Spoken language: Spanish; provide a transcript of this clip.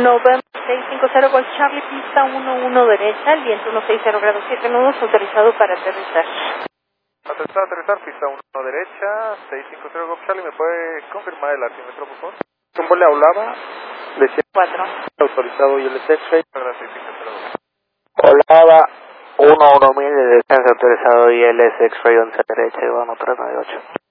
Nos vemos 650 Golf Charlie, pista 11 derecha, el viento 160 grados 7 nudos, autorizado para aterrizar. Autorizado a aterrizar, pista 1 derecha, 650 Golf Charlie, ¿me puede confirmar el altímetro, por favor? ¿Cómo le hablaba? Decía 4. autorizado y el X-Ray. Gracias, 650. Hablaba 11000 de descenso autorizado y el X-Ray 11 derecha, Ivano 398.